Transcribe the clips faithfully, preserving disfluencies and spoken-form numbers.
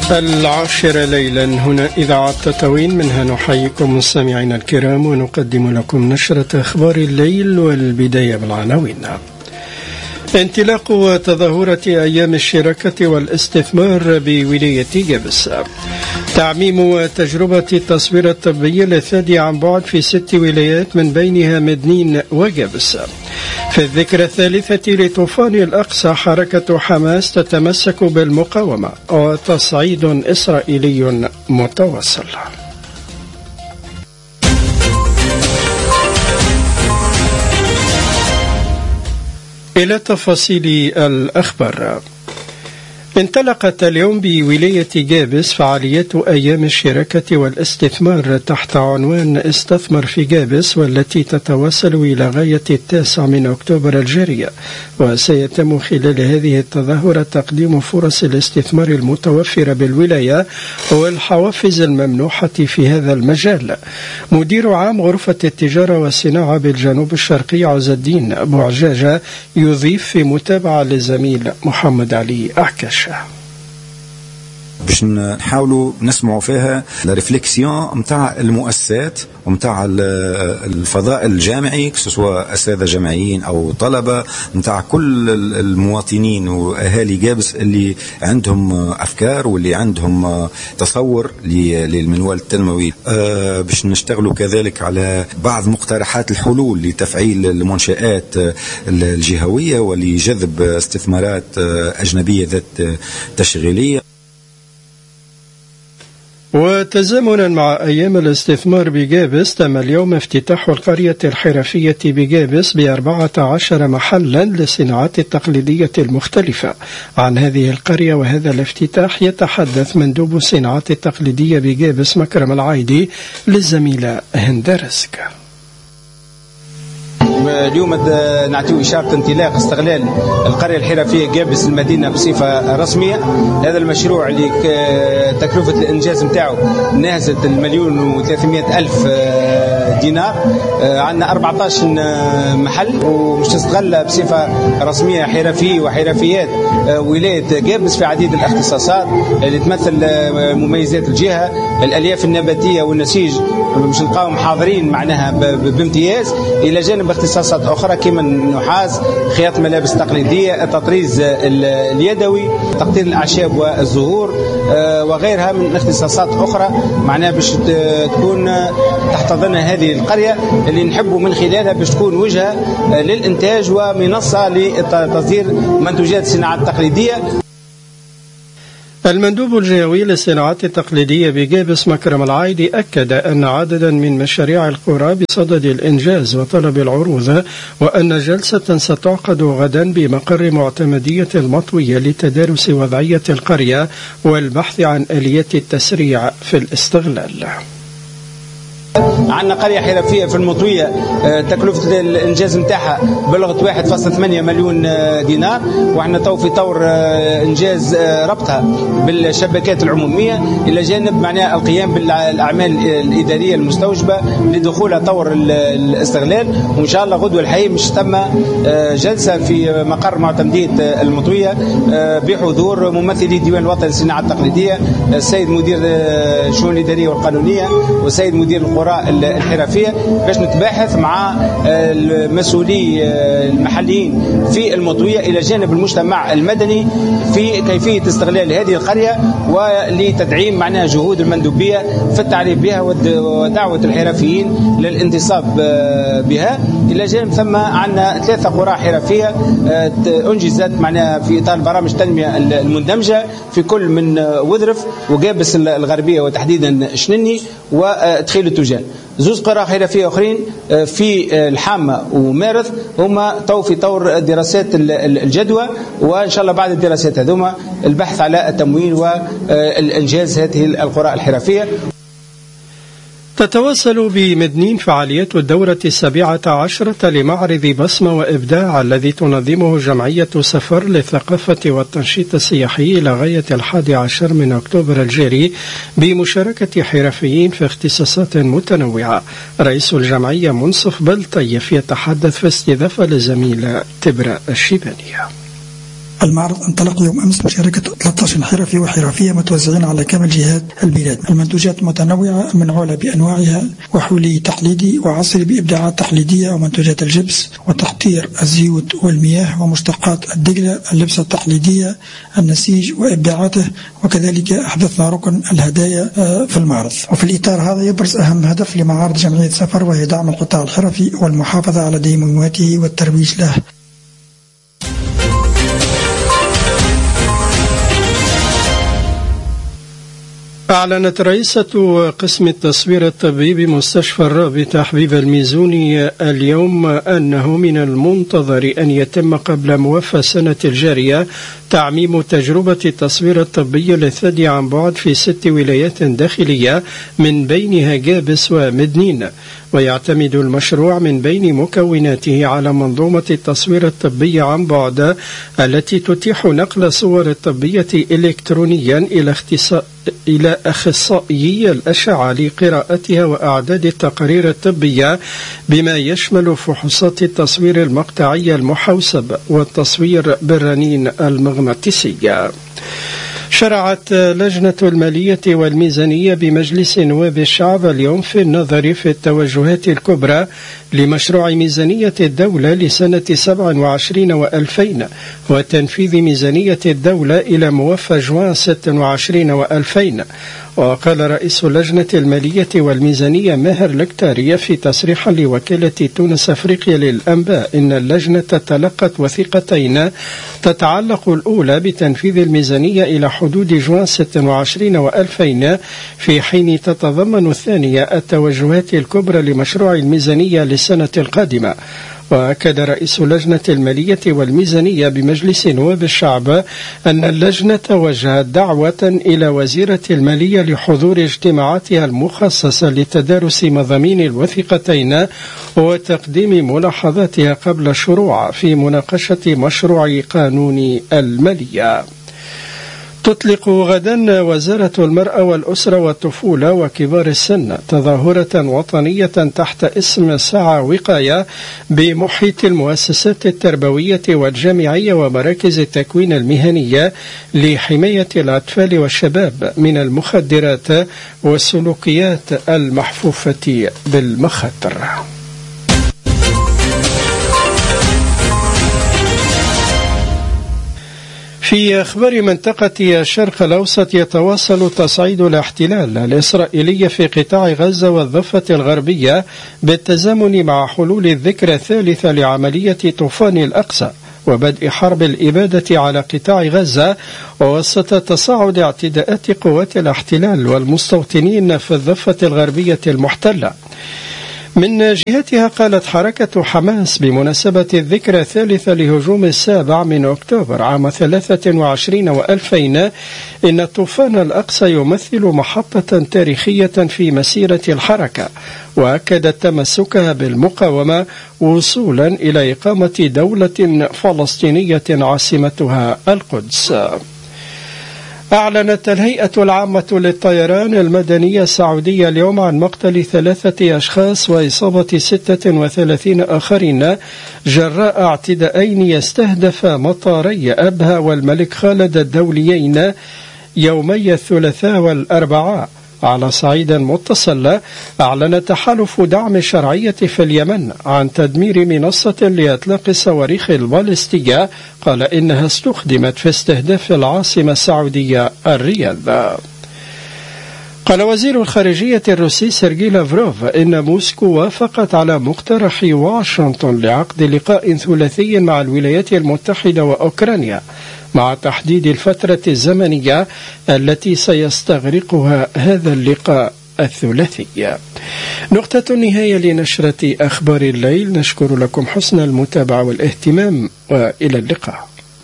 العاشرة ليلا هنا إذاعة تطاوين، منها نحييكم مستمعينا الكرام ونقدم لكم نشرة أخبار الليل، والبداية بالعناوين. انطلاق تظاهرة أيام الشراكة والاستثمار بولاية جابس. تعميم تجربة التصوير الطبي للثدي عن بعد في ست ولايات من بينها مدنين وجابس. في الذكرى الثالثة لطوفان الأقصى حركة حماس تتمسك بالمقاومة، وتصعيد إسرائيلي متواصل. إلى تفاصيل الأخبار. انطلقت اليوم بولاية جابس فعاليات أيام الشراكة والاستثمار تحت عنوان استثمر في جابس، والتي تتواصل إلى غاية التاسع من أكتوبر الجارية، وسيتم خلال هذه التظاهرة تقديم فرص الاستثمار المتوفرة بالولاية والحوافز الممنوحة في هذا المجال. مدير عام غرفة التجارة والصناعة بالجنوب الشرقي عز الدين بوعجاجة يضيف في متابعة للزميل محمد علي أحكش. باش نحاولوا نسمعوا فيها الريفليكسيون متاع المؤسسات ومتاع الفضاء الجامعي، سواء أساتذة جامعيين أو طلبة، متاع كل المواطنين وأهالي جابس اللي عندهم أفكار واللي عندهم تصور للمنوال التنموي. أه باش نشتغلوا كذلك على بعض مقترحات الحلول لتفعيل المنشآت الجهوية ولجذب استثمارات أجنبية ذات تشغيلية. وتزامنا مع أيام الاستثمار بجابس، تم اليوم افتتاح القرية الحرفية بجابس بأربعة عشر محلا للصناعات التقليدية المختلفة. عن هذه القرية وهذا الافتتاح يتحدث مندوب الصناعات التقليدية بجابس مكرم العايدي للزميلة هندرسك. اليوم نعطيه إشارة انطلاق استغلال القرية الحرفية جابس المدينة بصفة رسمية. هذا المشروع اللي تكلفة الإنجاز متاعه نازلت المليون وثلاثمائة ألف دينار. عندنا أربعة عشر محل ومش تستغل بصفة رسمية حرفية وحرفيات ولاية جابس في عديد الاختصاصات اللي تمثل مميزات الجهة. الألياف النباتية والنسيج مش نلقاهم حاضرين معناها بامتياز، إلى جانب اختصاصات أخرى كما النحاس، خياط ملابس تقليدية، التطريز اليدوي، تقطير الأعشاب والزهور وغيرها من اختصاصات أخرى معناها باش تكون تحتضن هذه القرية اللي نحبوا من خلالها باش تكون وجهة للإنتاج ومنصة لتصدير منتوجات الصناعات التقليدية. المندوب الجهوي للصناعات التقليدية بجابس مكرم العايدي أكد أن عددا من مشاريع القرى بصدد الإنجاز وطلب العروض، وأن جلسة ستعقد غدا بمقر معتمدية المطوية لتدارس وضعية القرية والبحث عن آليات التسريع في الاستغلال. عندنا قرية حرفية في المطوية تكلفة الإنجاز متاعها بلغت واحد فاصلة ثمانية مليون دينار، وعندنا تو في طور إنجاز ربطها بالشبكات العمومية، إلى جانب معناها القيام بالأعمال الإدارية المستوجبة لدخولها طور الاستغلال. وإن شاء الله غدوة الحي مش تم جلسة في مقر معتمدية المطوية بحضور ممثلي الديوان الوطني للصناعة التقليدية، السيد مدير الشؤون الإدارية والقانونية والسيد مدير القرى الحرفية، باش نتباحث مع المسؤولي المحليين في المطوية إلى جانب المجتمع المدني في كيفية استغلال هذه القرية ولتدعيم معناها جهود المندوبية في التعريف بها ودعوة الحرفيين للانتصاب بها. إلى جانب ثم عندنا ثلاثة قرى حرفية أنجزت معناها في إطار برامج التنمية المندمجة في كل من وذرف وجابس الغربية وتحديدا شنني وتخيل التجان. زوز قرى حرفية أخرين في الحامة ومارث هما تو في طور دراسات الجدوى، وإن شاء الله بعد الدراسات هذوما البحث على التمويل والإنجاز هذه القرى الحرفية. تتواصل بمدنين فعاليات الدورة السابعة عشرة لمعرض بصمة وإبداع الذي تنظمه جمعية سفر للثقافة والتنشيط السياحي إلى غاية الحادي عشر من أكتوبر الجاري بمشاركة حرفيين في اختصاصات متنوعة. رئيس الجمعية منصف بلطيف يتحدث في استضافة لزميل تبرأ الشيبانية. المعرض انطلق يوم أمس بمشاركة ثلاثة عشر حرفي وحرفية متوزعين على كامل جهات البلاد. المنتوجات متنوعة منعولة بأنواعها، وحولي تقليدي وعصري بإبداعات تقليدية، ومنتوجات الجبس وتقطير الزيوت والمياه ومشتقات الدقلة، اللبسة التقليدية، النسيج وإبداعاته، وكذلك أحدثنا ركن الهدايا في المعرض. وفي الإطار هذا يبرز أهم هدف لمعارض جمعية سفر، وهي دعم القطاع الحرفي والمحافظة على ديموماته والترويج له. أعلنت رئيسة قسم التصوير الطبي بمستشفى الرابط حبيب الميزوني اليوم أنه من المنتظر أن يتم قبل موافى السنة الجارية تعميم تجربة التصوير الطبي للثدي عن بعد في ست ولايات داخلية من بينها جابس ومدنين، ويعتمد المشروع من بين مكوناته على منظومة التصوير الطبي عن بعد التي تتيح نقل الصور الطبية إلكترونيا إلى اختصاص إلى أخصائيي الأشعة لقراءتها وأعداد التقارير الطبية، بما يشمل فحوصات التصوير المقطعي المحوسب والتصوير بالرنين المغناطيسي. شرعت لجنة المالية والميزانية بمجلس نواب الشعب اليوم في النظر في التوجهات الكبرى لمشروع ميزانية الدولة لسنة سبع وعشرين وألفين وتنفيذ ميزانية الدولة إلى موفى جوان ست وعشرين وألفين. وقال رئيس لجنة المالية والميزانية ماهر لكتارية في تصريح لوكالة تونس أفريقيا للأنباء إن اللجنة تلقت وثيقتين تتعلق الأولى بتنفيذ الميزانية إلى حدود جوان ست وعشرين وألفين، في حين تتضمن الثانية التوجهات الكبرى لمشروع الميزانية للسنة القادمة. وأكد رئيس لجنة المالية والميزانية بمجلس نواب الشعب أن اللجنة وجهت دعوة إلى وزيرة المالية لحضور اجتماعاتها المخصصة لتدارس مضامين الوثيقتين وتقديم ملاحظاتها قبل الشروع في مناقشة مشروع قانون المالية. تطلق غدا وزارة المرأة والأسرة والطفولة وكبار السن تظاهرة وطنية تحت اسم ساعة وقاية بمحيط المؤسسات التربوية والجامعية ومراكز التكوين المهنية لحماية الأطفال والشباب من المخدرات والسلوكيات المحفوفة بالمخاطر. في أخبار منطقة الشرق الأوسط، يتواصل تصعيد الاحتلال الإسرائيلي في قطاع غزة والضفة الغربية بالتزامن مع حلول الذكرى الثالثة لعملية طوفان الأقصى وبدء حرب الإبادة على قطاع غزة، ووسط تصاعد اعتداءات قوات الاحتلال والمستوطنين في الضفة الغربية المحتلة. من جهتها قالت حركة حماس بمناسبة الذكرى الثالثة لهجوم السابع من أكتوبر عام ثلاثة وعشرين وألفين إن طوفان الأقصى يمثل محطة تاريخية في مسيرة الحركة، وأكدت تمسكها بالمقاومة وصولا إلى إقامة دولة فلسطينية عاصمتها القدس. أعلنت الهيئة العامة للطيران المدنية السعودية اليوم عن مقتل ثلاثة أشخاص وإصابة ستة وثلاثين آخرين جراء اعتداءين يستهدف مطاري أبها والملك خالد الدوليين يومي الثلاثاء والأربعاء. على صعيد متصل، أعلن تحالف دعم الشرعية في اليمن عن تدمير منصة لإطلاق الصواريخ البالستية، قال إنها استخدمت في استهداف العاصمة السعودية الرياض. قال وزير الخارجية الروسي سيرجي لافروف إن موسكو وافقت على مقترح واشنطن لعقد لقاء ثلاثي مع الولايات المتحدة وأوكرانيا، مع تحديد الفترة الزمنية التي سيستغرقها هذا اللقاء الثلاثي. نقطة النهاية لنشرة أخبار الليل. نشكر لكم حسن المتابعة والاهتمام، وإلى اللقاء.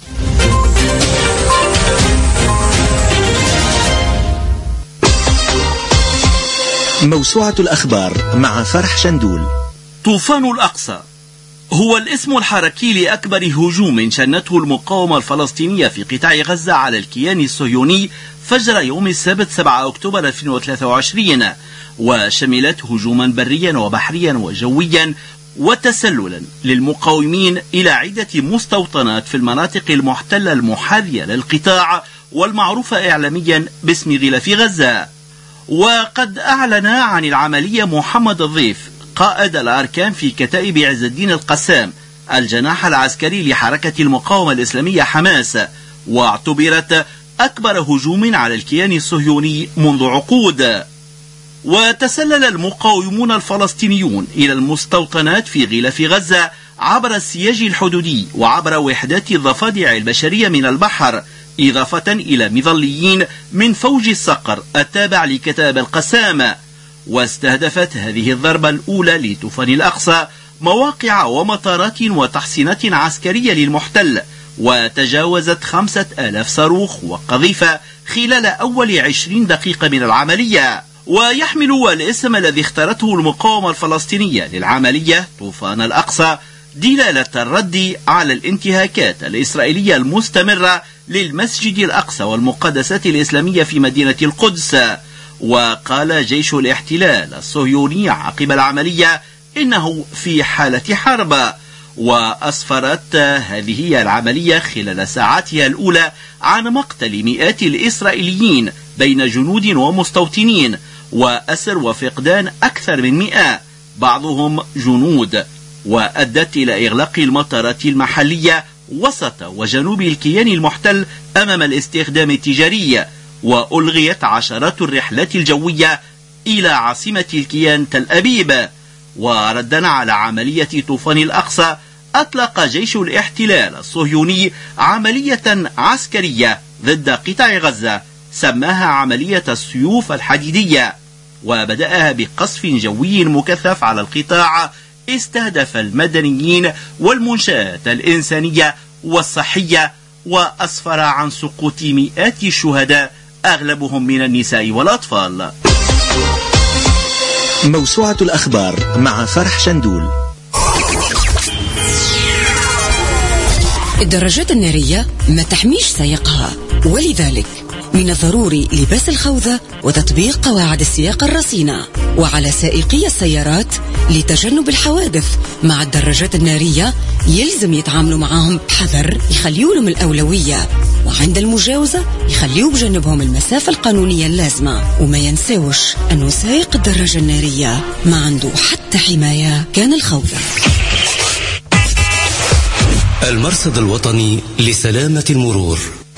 موسوعة الأخبار مع فرح شندول. طوفان الأقصى هو الاسم الحركي لأكبر هجوم شنته المقاومة الفلسطينية في قطاع غزة على الكيان الصهيوني فجر يوم السبت سبعة أكتوبر ألفين وثلاثة وعشرين، وشملت هجوما بريا وبحريا وجويا وتسللا للمقاومين إلى عدة مستوطنات في المناطق المحتلة المحاذية للقطاع والمعروفة إعلاميا باسم غلاف غزة. وقد أعلن عن العملية محمد الضيف قائد الأركان في كتائب عز الدين القسام الجناح العسكري لحركة المقاومة الإسلامية حماس، واعتبرت أكبر هجوم على الكيان الصهيوني منذ عقود. وتسلل المقاومون الفلسطينيون إلى المستوطنات في غلاف غزة عبر السياج الحدودي وعبر وحدات الضفادع البشرية من البحر، إضافة إلى مظليين من فوج الصقر التابع لكتائب القسام. واستهدفت هذه الضربة الأولى لطوفان الأقصى مواقع ومطارات وتحصينات عسكرية للمحتل، وتجاوزت خمسة آلاف صاروخ وقذيفة خلال أول عشرين دقيقة من العملية. ويحمل الاسم الذي اختارته المقاومة الفلسطينية للعملية طوفان الأقصى دلالة الرد على الانتهاكات الإسرائيلية المستمرة للمسجد الأقصى والمقدسات الإسلامية في مدينة القدس. وقال جيش الاحتلال الصهيوني عقب العملية إنه في حالة حرب. وأسفرت هذه العملية خلال ساعاتها الأولى عن مقتل مئات الإسرائيليين بين جنود ومستوطنين، وأسر وفقدان أكثر من مئة بعضهم جنود، وأدت إلى إغلاق المطارات المحلية وسط وجنوب الكيان المحتل أمام الاستخدام التجاري، وألغيت عشرات الرحلات الجوية إلى عاصمة الكيان تل أبيب. وردا على عملية طوفان الأقصى أطلق جيش الاحتلال الصهيوني عملية عسكرية ضد قطاع غزة سماها عملية السيوف الحديدية، وبدأها بقصف جوي مكثف على القطاع استهدف المدنيين والمنشآت الإنسانية والصحية، وأسفر عن سقوط مئات الشهداء أغلبهم من النساء والأطفال. موسوعة الأخبار مع فرح شندول. الدراجات النارية ما تحميش سائقها، ولذلك من الضروري لباس الخوذة وتطبيق قواعد السياقة الرصينة. وعلى سائقي السيارات لتجنب الحوادث مع الدراجات النارية يلزم يتعاملوا معهم بحذر، يخليوا لهم الأولوية، وعند المجاوزة يخليوا بجنبهم المسافة القانونية اللازمة. وما ينسوش أنه سائق الدراجة النارية ما عنده حتى حماية كان الخوذة. المرصد الوطني لسلامة المرور.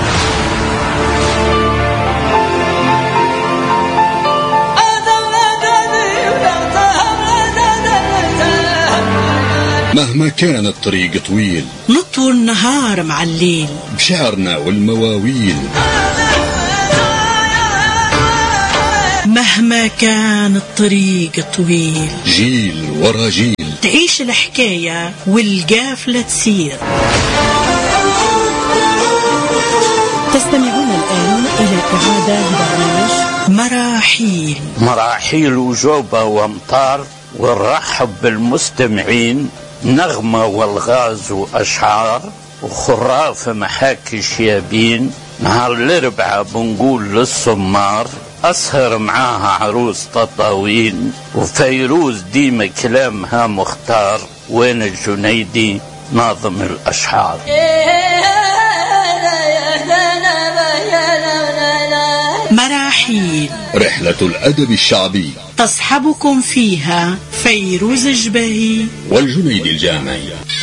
مهما كان الطريق طويل نطوي النهار مع الليل بشعرنا والمواويل. مهما كان الطريق طويل جيل ورا جيل تعيش الحكاية والقافلة تسير. تستمعون الآن إلى إعادة برنامج مراحيل. مراحيل وجوبة وامطار، ونرحب بالمستمعين. نغمة والغاز وأشعار وخراف محاكي شيابين. نهار الأربعاء بنقول للصمار أسهر معاها عروس تطاوين، وفيروز ديما كلامها مختار، وين الجنيدي ناظم الأشعار. مراحيل رحلة الأدب الشعبي تصحبكم فيها فيروز الجباهي والجنيد الجامعي.